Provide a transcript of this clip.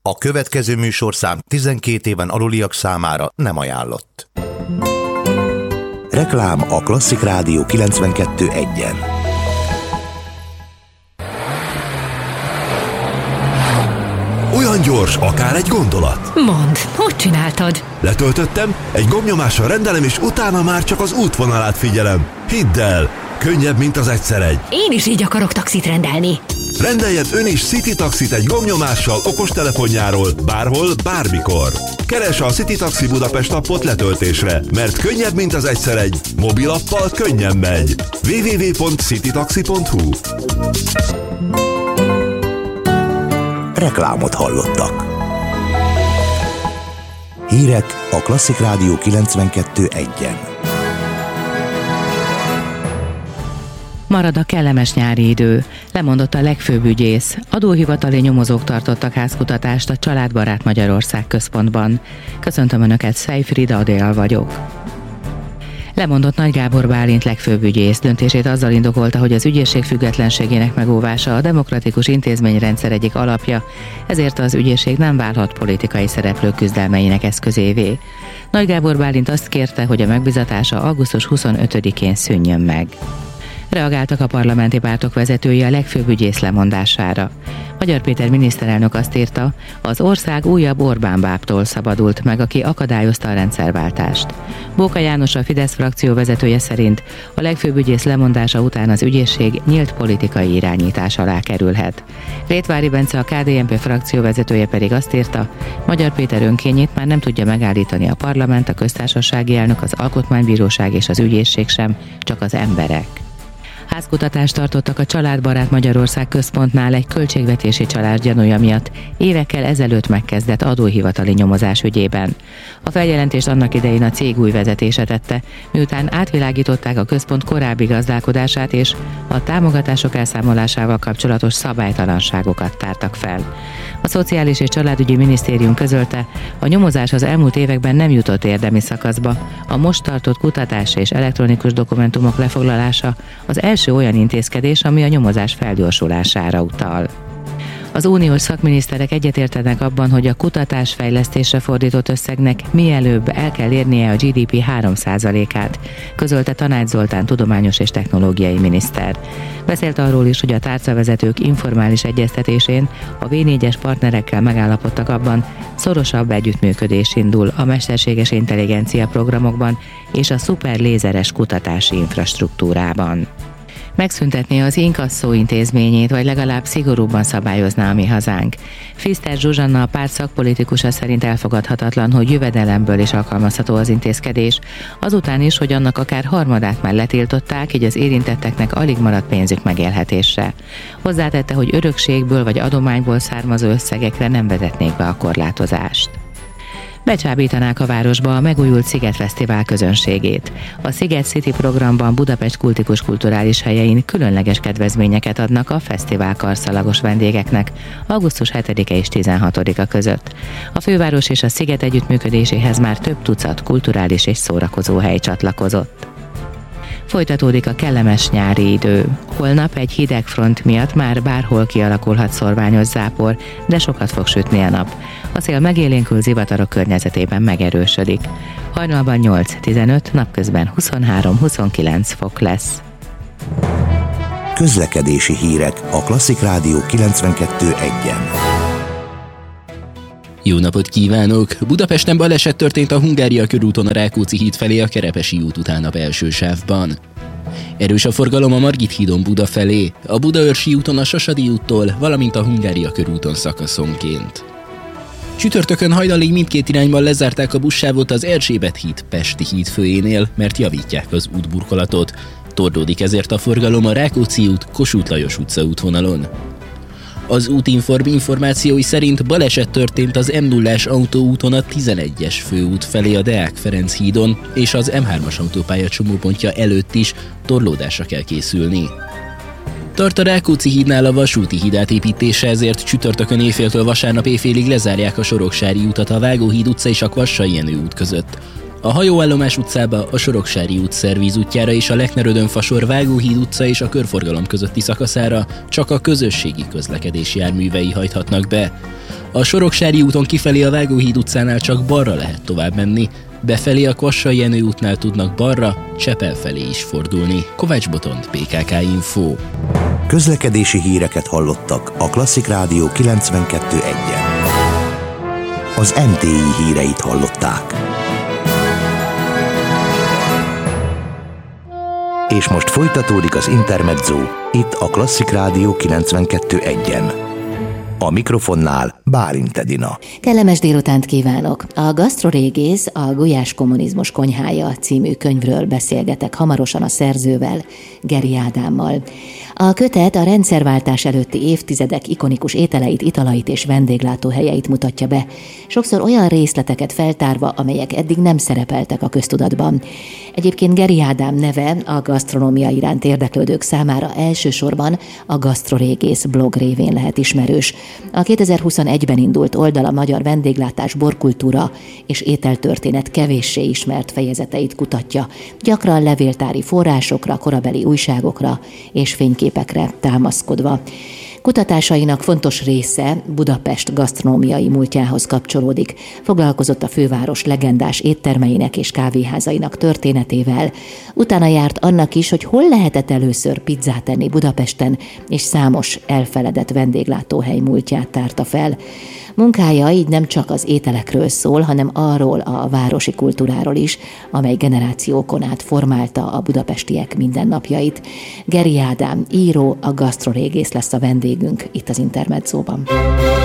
A következő műsorszám 12 éven aluliak számára nem ajánlott. Reklám a Klasszik Rádió 92.1-en. Olyan gyors, akár egy gondolat. Mondd, hogy csináltad? Letöltöttem, egy gombnyomással rendelem, és utána már csak az útvonalát figyelem. Hidd el, könnyebb, mint az egyszer egy. Én is így akarok taxit rendelni. Rendeljen ön is City Taxit egy gombnyomással okostelefonjáról, bárhol, bármikor. Keresse a City Taxi Budapest appot letöltésre, mert könnyebb, mint az egyszer egy. Mobilappal könnyen megy. www.citytaxi.hu. Reklámot hallottak. Hírek a Klasszik Rádió 92.1-en. Marad a kellemes nyári idő, lemondott a legfőbb ügyész. Adóhivatali nyomozók tartottak házkutatást a Családbarát Magyarország központban. Köszöntöm Önöket, Szejfrida Adél vagyok. Lemondott Nagy Gábor Bálint legfőbb ügyész. Döntését azzal indokolta, hogy az ügyészség függetlenségének megóvása a demokratikus intézményrendszer egyik alapja, ezért az ügyészség nem válhat politikai szereplők küzdelmeinek eszközévé. Nagy Gábor Bálint azt kérte, hogy a megbizatása augusztus 25-én szűnjön meg. Reagáltak a parlamenti pártok vezetői a legfőbb ügyész lemondására. Magyar Péter miniszterelnök azt írta, az ország újabb Orbán bábtól szabadult meg, aki akadályozta a rendszerváltást. Bóka János, a Fidesz frakció vezetője szerint a legfőbb ügyész lemondása után az ügyészség nyílt politikai irányítás alá kerülhet. Rétvári Bence, a KDNP frakció vezetője pedig azt írta, Magyar Péter önkényét már nem tudja megállítani a parlament, a köztársasági elnök, az alkotmánybíróság és az ügyészség sem, csak az emberek. Házkutatást tartottak a Családbarát Magyarország központnál egy költségvetési csalás gyanúja miatt évekkel ezelőtt megkezdett adóhivatali nyomozás ügyében. A feljelentést annak idején a cég új vezetése tette, miután átvilágították a központ korábbi gazdálkodását és a támogatások elszámolásával kapcsolatos szabálytalanságokat tártak fel. A Szociális és Családügyi Minisztérium közölte, a nyomozás az elmúlt években nem jutott érdemi szakaszba, a most tartott kutatás és elektronikus dokumentumok lefoglalása az első olyan intézkedés, ami a nyomozás felgyorsulására utal. Az uniós szakminiszterek egyetértenek abban, hogy a kutatásfejlesztésre fordított összegnek mielőbb el kell érnie a GDP 3%-át, közölte Tanács Zoltán tudományos és technológiai miniszter. Beszélt arról is, hogy a tárcavezetők informális egyeztetésén a V4-es partnerekkel megállapodtak abban, szorosabb együttműködés indul a mesterséges intelligencia programokban és a szuperlézeres kutatási infrastruktúrában. Megszüntetné az inkasszó intézményét, vagy legalább szigorúbban szabályozná a mi hazánk. Fiszter Zsuzsanna, a párt szakpolitikusa szerint elfogadhatatlan, hogy jövedelemből is alkalmazható az intézkedés, azután is, hogy annak akár harmadát már letiltották, így az érintetteknek alig maradt pénzük megélhetésre. Hozzátette, hogy örökségből vagy adományból származó összegekre nem vezetnék be a korlátozást. Becsábítanák a városba a megújult Szigetfesztivál közönségét. A Sziget City programban Budapest kultikus kulturális helyein különleges kedvezményeket adnak a fesztivál karszalagos vendégeknek augusztus 7-e és 16-a között. A főváros és a Sziget együttműködéséhez már több tucat kulturális és szórakozóhely csatlakozott. Folytatódik a kellemes nyári idő. Holnap egy hideg front miatt már bárhol kialakulhat szorványos zápor, de sokat fog sütni a nap. A szél megélénkül, zivatarok környezetében megerősödik. Hajnalban 8-15, napközben 23-29 fok lesz. Közlekedési hírek a Klasszik Rádió 92.1-en. Jó napot kívánok! Budapesten baleset történt a Hungária körúton a Rákóczi híd felé a Kerepesi út után a belső sávban. Erős a forgalom a Margit hídon Buda felé, a Budaörsi úton a Sasadi úttól, valamint a Hungária körúton szakaszonként. Csütörtökön hajnalig mindkét irányban lezárták a buszsávot az Erzsébet híd Pesti híd főjénél, mert javítják az útburkolatot. Torlódik ezért a forgalom a Rákóczi út Kossuth Lajos utca útvonalon. Az Útinform információi szerint baleset történt az M0-ás autóúton a 11-es főút felé a Deák Ferenc hídon, és az M3-as autópálya csomópontja előtt is torlódásra kell készülni. Tart a Rákóczi hídnál a vasúti híd átépítése, ezért csütörtökön éjféltől vasárnap éjfélig lezárják a Soroksári utat a Vágóhíd utca és a Kvassai Jenő út között. A Hajóállomás utcába, a Soroksári út szervízútjára és a Lechnerödön-Fasor Vágóhíd utca és a körforgalom közötti szakaszára csak a közösségi közlekedési járművei hajthatnak be. A Soroksári úton kifelé a Vágóhíd utcánál csak balra lehet tovább menni, befelé a Kvassai Jenő útnál tudnak balra, Csepel felé is fordulni. Kovács Botond, PKK Info. Közlekedési híreket hallottak a Klasszik Rádió 92.1-en. Az MTI híreit hallották. És most folytatódik az Intermezzo, itt a Klasszik Rádió 92.1-en. A mikrofonnál Bálint Edina. Kellemes délutánt kívánok! A Gasztrorégész, a Gulyás kommunizmus konyhája című könyvről beszélgetek hamarosan a szerzővel, Geri Ádámmal. A kötet a rendszerváltás előtti évtizedek ikonikus ételeit, italait és vendéglátóhelyeit mutatja be, sokszor olyan részleteket feltárva, amelyek eddig nem szerepeltek a köztudatban. Egyébként Geri Ádám neve a gasztronómia iránt érdeklődők számára elsősorban a Gasztrorégész blog révén lehet ismerős. A 2021-ben indult oldal a magyar vendéglátás, borkultúra és ételtörténet kevéssé ismert fejezeteit kutatja, gyakran levéltári forrásokra, korabeli újságokra és fényképekre támaszkodva. Kutatásainak fontos része Budapest gasztronómiai múltjához kapcsolódik. Foglalkozott a főváros legendás éttermeinek és kávéházainak történetével. Utána járt annak is, hogy hol lehetett először pizzát enni Budapesten, és számos elfeledett vendéglátóhely múltját tárta fel. Munkája így nem csak az ételekről szól, hanem arról a városi kultúráról is, amely generációkon át formálta a budapestiek mindennapjait. Geri Ádám író, a Gasztrorégész lesz a vendégünk itt az Intermezzóban.